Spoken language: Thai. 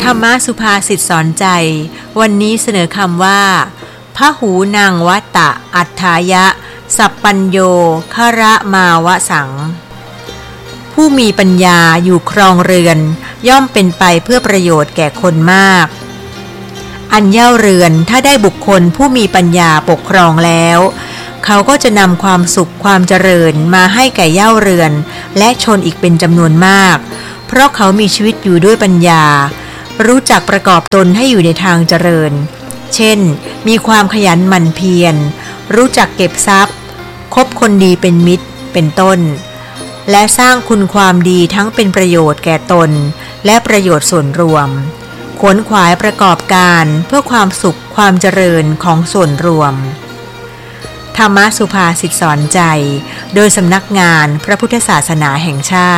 ธรรมสุภาษิตสอนใจวันนี้เสนอคำว่าพหูนางวัตตะอัฏฐายะสัพปัญโยคระมาวสังผู้มีปัญญาอยู่ครองเรือนย่อมเป็นไปเพื่อประโยชน์แก่คนมากอันเย่าเรือนถ้าได้บุคคลผู้มีปัญญาปกครองแล้วเขาก็จะนำความสุขความเจริญมาให้แก่เย่าเรือนและชนอีกเป็นจำนวนมากเพราะเขามีชีวิตอยู่ด้วยปัญญารู้จักประกอบตนให้อยู่ในทางเจริญเช่นมีความขยันหมั่นเพียรรู้จักเก็บทรัพย์คบคนดีเป็นมิตรเป็นต้นและสร้างคุณความดีทั้งเป็นประโยชน์แก่ตนและประโยชน์ส่วนรวมขวนขวายประกอบการเพื่อความสุขความเจริญของส่วนรวมธรรมสุภาษิตสอนใจโดยสำนักงานพระพุทธศาสนาแห่งชาติ